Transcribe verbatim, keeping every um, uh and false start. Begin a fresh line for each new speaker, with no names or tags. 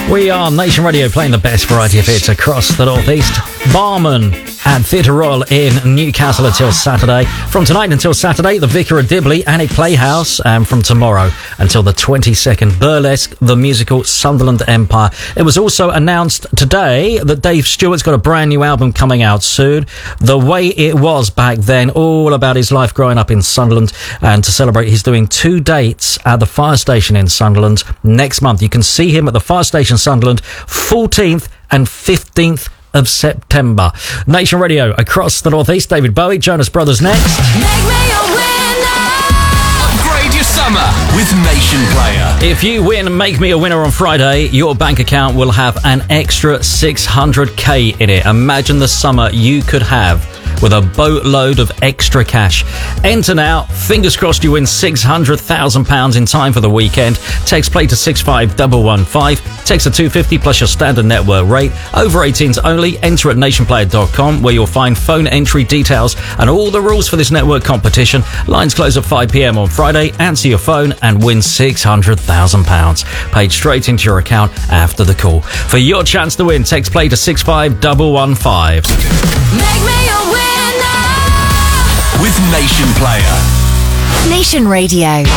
We are Nation Radio, playing the best variety of hits across the Northeast. Barman at Theatre Royal in Newcastle until Saturday. From tonight until Saturday, the Vicar of Dibley, Alnwick Playhouse. And from tomorrow until the twenty-second, Burlesque, the musical Sunderland Empire. It was also announced today that Dave Stewart's got a brand new album coming out soon. The Way It Was Back Then, all about his life growing up in Sunderland. And to celebrate, he's doing two dates at the fire station in Sunderland next month. You can see him at the fire station Sunderland, fourteenth and fifteenth of September. Nation Radio across the Northeast. David Bowie, Jonas Brothers next.
Make me a winner.
Upgrade your summer with Nation Player.
If you win Make Me a Winner on Friday, your bank account will have an extra six hundred k in it. Imagine the summer you could have with a boatload of extra cash. Enter now. Fingers crossed you win six hundred thousand pounds in time for the weekend. Text play to six five one one five. Text a two fifty plus your standard network rate. Over eighteens only. Enter at nation player dot com, where you'll find phone entry details and all the rules for this network competition. Lines close at five p.m. on Friday. Answer your phone and win six hundred thousand pounds. Paid straight into your account after the call. For your chance to win, text play to six five one one five.
Make me a winner.
With Nation Player.
Nation Radio.